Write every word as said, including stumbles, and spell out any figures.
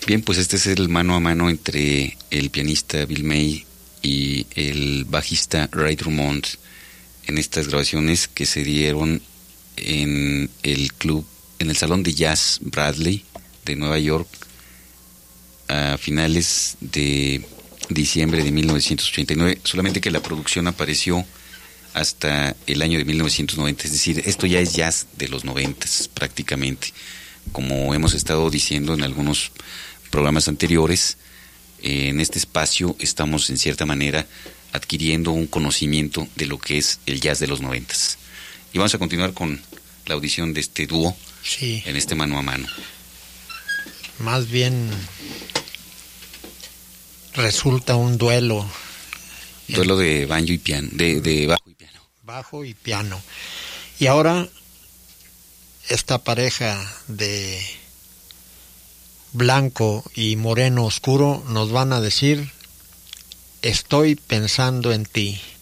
Bien, pues este es el mano a mano entre el pianista Bill May y el bajista Ray Drummond en estas grabaciones que se dieron en el club, en el Salón de Jazz Bradley de Nueva York a finales de diciembre de mil novecientos ochenta y nueve, solamente que la producción apareció hasta el año de mil novecientos noventa, es decir, esto ya es jazz de los noventas prácticamente, como hemos estado diciendo en algunos programas anteriores. Eh, en este espacio estamos en cierta manera adquiriendo un conocimiento de lo que es el jazz de los noventas. Y vamos a continuar con la audición de este dúo, sí, en este mano a mano. Más bien resulta un duelo. Duelo de banjo y piano, de, de bajo y piano. Bajo y piano. Y ahora esta pareja de blanco y moreno oscuro nos van a decir: estoy pensando en ti.